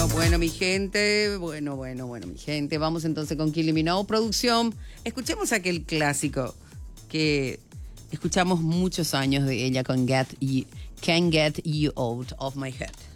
Bueno, mi gente. Bueno, mi gente. Vamos entonces con Kylie Minogue. Producción, escuchemos aquel clásico que escuchamos muchos años de ella con Can't Get You Out of My Head.